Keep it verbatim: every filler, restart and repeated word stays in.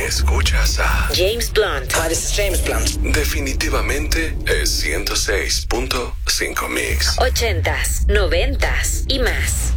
escuchas a James Blunt. Hi, this is James Blunt. Definitivamente es ciento seis punto cinco Mix. Ochentas, noventas y más.